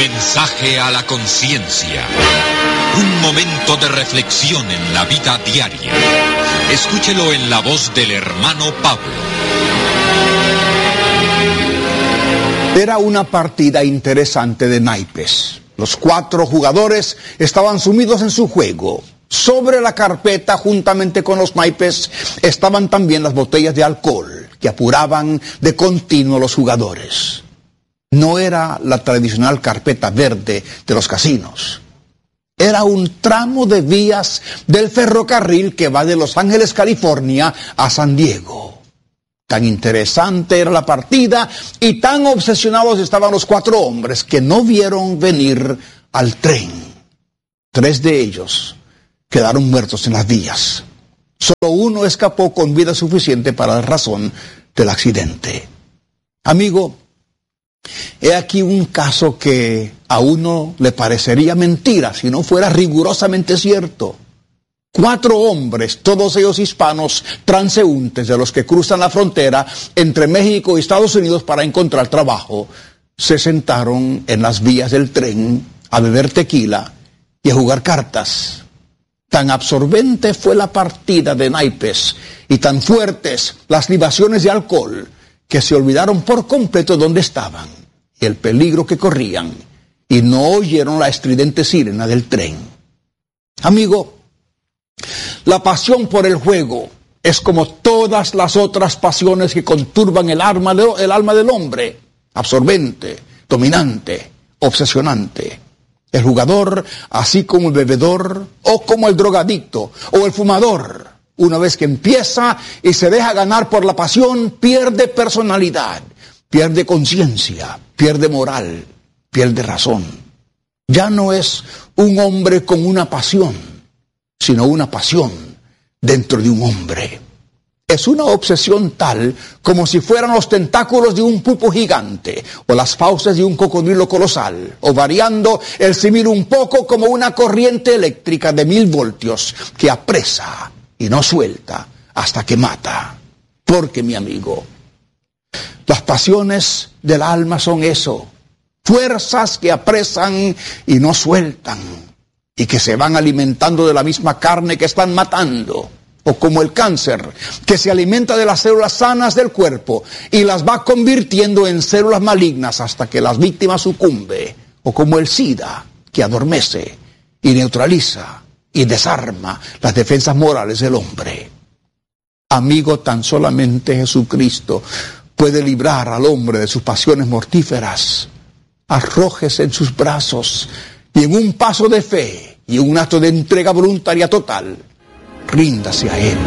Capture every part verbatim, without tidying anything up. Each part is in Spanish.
Mensaje a la conciencia. Un momento de reflexión en la vida diaria. Escúchelo en la voz del hermano Pablo. Era una partida interesante de naipes. Los cuatro jugadores estaban sumidos en su juego. Sobre la carpeta, juntamente con los naipes, estaban también las botellas de alcohol que apuraban de continuo a los jugadores. No era la tradicional carpeta verde de los casinos. Era un tramo de vías del ferrocarril que va de Los Ángeles, California, a San Diego. Tan interesante era la partida y tan obsesionados estaban los cuatro hombres que no vieron venir al tren. Tres de ellos quedaron muertos en las vías. Solo uno escapó con vida suficiente para la razón del accidente. Amigo, he aquí un caso que a uno le parecería mentira si no fuera rigurosamente cierto. Cuatro hombres, todos ellos hispanos, transeúntes de los que cruzan la frontera entre México y Estados Unidos para encontrar trabajo, se sentaron en las vías del tren a beber tequila y a jugar cartas. Tan absorbente fue la partida de naipes y tan fuertes las libaciones de alcohol que se olvidaron por completo dónde estaban y el peligro que corrían y no oyeron la estridente sirena del tren. Amigo, la pasión por el juego es como todas las otras pasiones que conturban el alma, de, el alma del hombre, absorbente, dominante, obsesionante. El jugador, así como el bebedor, o como el drogadicto, o el fumador, una vez que empieza y se deja ganar por la pasión, pierde personalidad, pierde conciencia, pierde moral, pierde razón. Ya no es un hombre con una pasión, sino una pasión dentro de un hombre. Es una obsesión tal como si fueran los tentáculos de un pulpo gigante o las fauces de un cocodrilo colosal, o variando el símil un poco como una corriente eléctrica de mil voltios que apresa y no suelta hasta que mata. Porque, mi amigo, las pasiones del alma son eso, fuerzas que apresan y no sueltan, y que se van alimentando de la misma carne que están matando. O como el cáncer, que se alimenta de las células sanas del cuerpo y las va convirtiendo en células malignas hasta que las víctimas sucumben. O como el SIDA, que adormece y neutraliza y desarma las defensas morales del hombre. Amigo, tan solamente Jesucristo puede librar al hombre de sus pasiones mortíferas. Arrójese en sus brazos y en un paso de fe y un acto de entrega voluntaria total, ríndase a Él.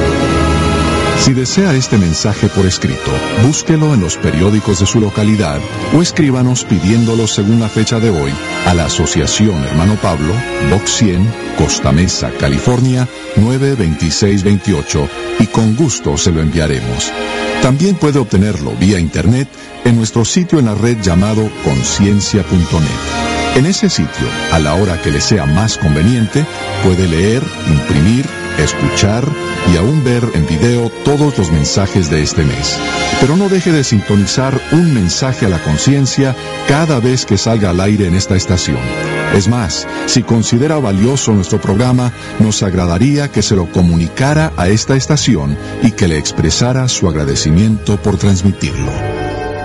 Si desea este mensaje por escrito, búsquelo en los periódicos de su localidad o escríbanos pidiéndolo según la fecha de hoy a la Asociación Hermano Pablo, Box cien, Costa Mesa, California, nueve veintiséis veintiocho, y con gusto se lo enviaremos. También puede obtenerlo vía internet en nuestro sitio en la red llamado conciencia punto net. En ese sitio, a la hora que le sea más conveniente, puede leer, imprimir, escuchar y aún ver en video todos los mensajes de este mes. Pero no deje de sintonizar un mensaje a la conciencia cada vez que salga al aire en esta estación. Es más, si considera valioso nuestro programa, nos agradaría que se lo comunicara a esta estación y que le expresara su agradecimiento por transmitirlo.